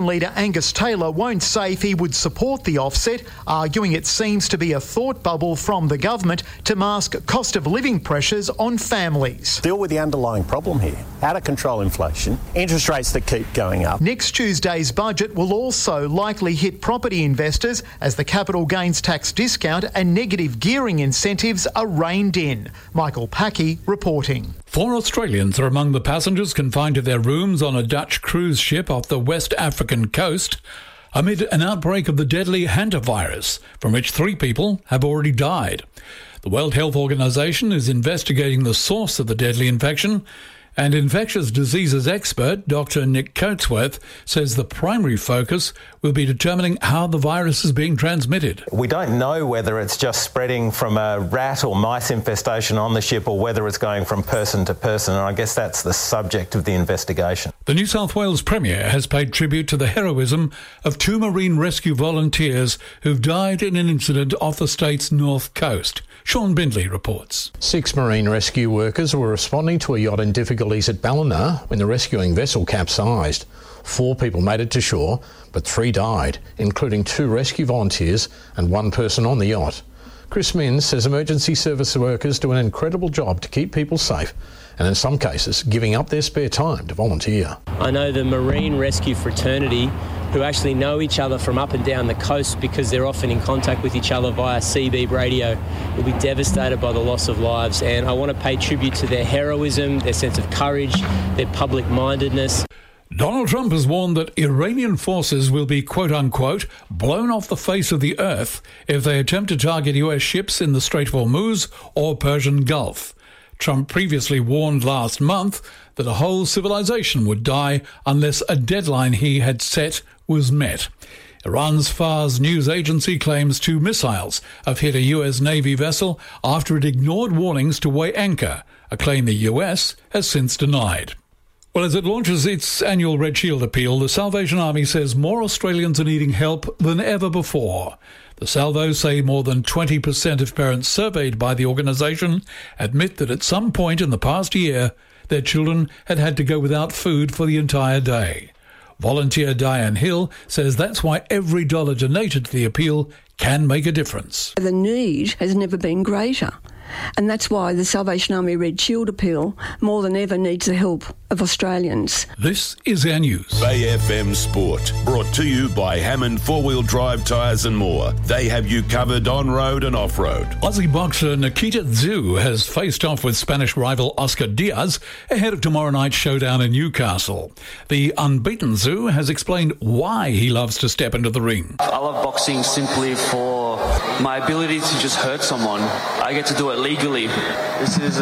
Leader Angus Taylor won't say if he would support the offset, arguing it seems to be a thought bubble from the government to mask cost of living pressures on families. Deal with the underlying problem here. Out of control inflation, interest rates that keep going up. Next Tuesday's budget will also likely hit property investors as the capital gains tax discount and negative gearing incentives are reined in. Michael Packey reporting. 4 Australians are among the passengers confined to their rooms on a Dutch cruise ship off the West African coast amid an outbreak of the deadly hantavirus, from which 3 people have already died. The World Health Organization is investigating the source of the deadly infection, and infectious diseases expert Dr. Nick Coatsworth says the primary focus will be determining how the virus is being transmitted. We don't know whether it's just spreading from a rat or mice infestation on the ship or whether it's going from person to person, and I guess that's the subject of the investigation. The New South Wales Premier has paid tribute to the heroism of 2 marine rescue volunteers who've died in an incident off the state's north coast. Sean Bindley reports. 6 marine rescue workers were responding to a yacht in difficulties at Ballina when the rescuing vessel capsized. 4 people made it to shore, but 3 died, including 2 rescue volunteers and 1 person on the yacht. Chris Minns says emergency service workers do an incredible job to keep people safe, and in some cases giving up their spare time to volunteer. I know the marine rescue fraternity who actually know each other from up and down the coast because they're often in contact with each other via CB radio, will be devastated by the loss of lives, and I want to pay tribute to their heroism, their sense of courage, their public-mindedness. Donald Trump has warned that Iranian forces will be, quote-unquote, blown off the face of the earth if they attempt to target US ships in the Strait of Hormuz or Persian Gulf. Trump previously warned last month that a whole civilization would die unless a deadline he had set was met. Iran's Fars news agency claims 2 missiles have hit a US Navy vessel after it ignored warnings to weigh anchor, a claim the US has since denied. Well, as it launches its annual Red Shield appeal, the Salvation Army says more Australians are needing help than ever before. The Salvos say more than 20% of parents surveyed by the organisation admit that at some point in the past year, their children had had to go without food for the entire day. Volunteer Diane Hill says that's why every dollar donated to the appeal can make a difference. The need has never been greater. And that's why the Salvation Army Red Shield appeal more than ever needs the help of Australians. This is our news. Bay FM Sport, brought to you by Hammond 4-Wheel Drive Tyres and more. They have you covered on-road and off-road. Aussie boxer Nikita Tszyu has faced off with Spanish rival Oscar Diaz ahead of tomorrow night's showdown in Newcastle. The unbeaten Tszyu has explained why he loves to step into the ring. I love boxing simply for my ability to just hurt someone. I get to do it legally. This is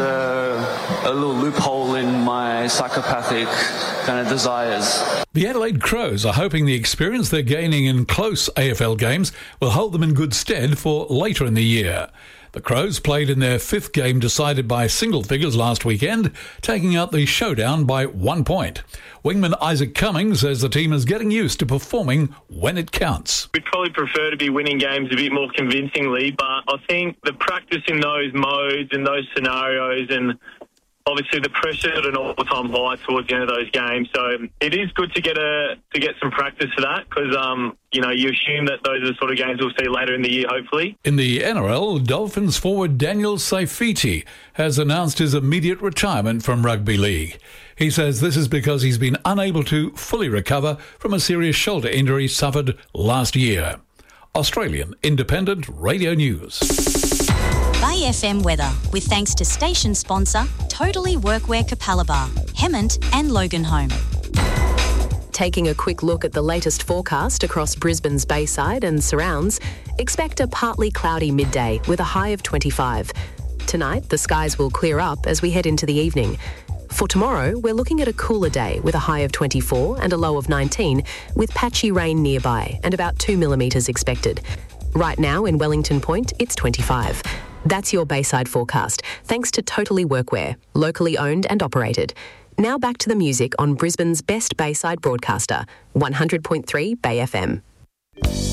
a little loophole in my psychopathic kind of desires. The Adelaide Crows are hoping the experience they're gaining in close AFL games will hold them in good stead for later in the year. The Crows played in their 5th game decided by single figures last weekend, taking out the showdown by 1 point. Wingman Isaac Cummings says the team is getting used to performing when it counts. We'd probably prefer to be winning games a bit more convincingly, but I think the practice in those modes and those scenarios and obviously the pressure at an all-time high towards the end of those games. So it is good to get some practice for that because, you assume that those are the sort of games we'll see later in the year, hopefully. In the NRL, Dolphins forward Daniel Saifiti has announced his immediate retirement from rugby league. He says this is because he's been unable to fully recover from a serious shoulder injury suffered last year. Australian Independent Radio News. Bay FM weather, with thanks to station sponsor Totally Workwear Capalaba, Hemmant and Loganholme. Taking a quick look at the latest forecast across Brisbane's Bayside and surrounds, expect a partly cloudy midday with a high of 25. Tonight, the skies will clear up as we head into the evening. For tomorrow, we're looking at a cooler day with a high of 24 and a low of 19, with patchy rain nearby and about 2 millimetres expected. Right now in Wellington Point, it's 25. That's your Bayside forecast, thanks to Totally Workwear, locally owned and operated. Now back to the music on Brisbane's best Bayside broadcaster, 100.3 Bay FM.